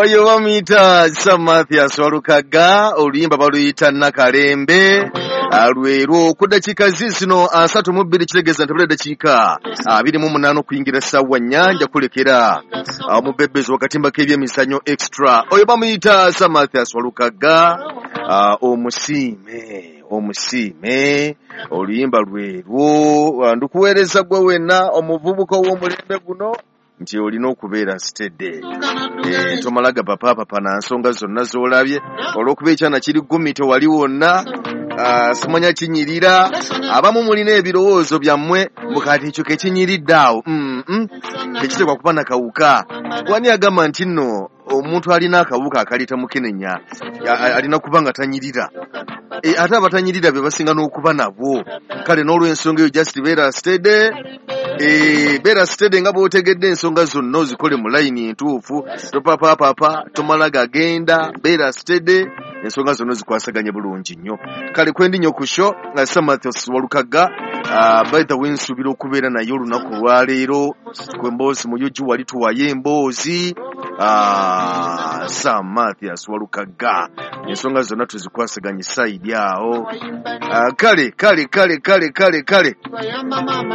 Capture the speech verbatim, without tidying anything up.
oyo bamuyita Samathias Walukaga oluyimba baluyita Nakalembe alwero ku dakiika zino asatu mu bbiri kitegeeza nti buli dakiika abiri mu munaana okuyingira ssaawa nnyanja kulekera mu bebbezo wakatimba k'ebyemizannyo extra. Oyo bamuyita Samathias Walukaga omusiime omusiime oluyimba lwerwo ndukuweereza gwe wenna omuvubuka w'omulembe guno nti olina okubeera steady. Eh, tomalaga papa papa na nsonga zonna z'olabye olw'okuba ekyana kiri gumi tewali wonna. Uh, simanya kinyirira abamu mulina ebirowoozo byammwe mukati ekyo kekinyiridde awo mm -mm. Tekitekwa kuba na kawuka. Wani agamba nti nno omuntu alina akawuka akalita mukenenya alina kuba nga tanyirira. E, ate abatanyirira be basinga n'okuba nabo. Kale n'olw'ensonga eyo just beera steady. E, beera steady nga bw'otegedde ensonga zonna ozikole mu layini entuufu. Topapa papa tomalaga agenda beera steady. Ensonga zonna zikwasaganye bulungi nnyo. Kale kwendi nnyo ku show nga Samathias Walukaga uh, by the way nsuubira okubeera naye olunaku lwaleero kwe mboozi muyuji wali tuwaye emboozi uh, Samathias Walukaga ensonga zonna tuzikwasaganye saidi awo. Uh, kale kale kale kale kale kale